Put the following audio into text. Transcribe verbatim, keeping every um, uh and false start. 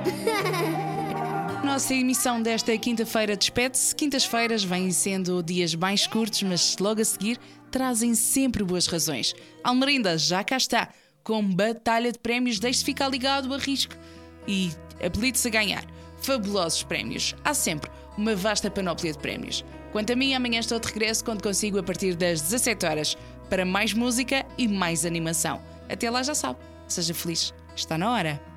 Nossa emissão desta quinta-feira despede-se. Quintas-feiras vêm sendo dias mais curtos, mas logo a seguir trazem sempre boas razões. Almerinda já cá está, com batalha de prémios. Deixe-se ficar ligado a risco e apelide-se a ganhar fabulosos prémios. Há sempre uma vasta panóplia de prémios. Quanto a mim, amanhã estou de regresso quando consigo a partir das dezassete horas para mais música e mais animação. Até lá já sabe, seja feliz, está na hora.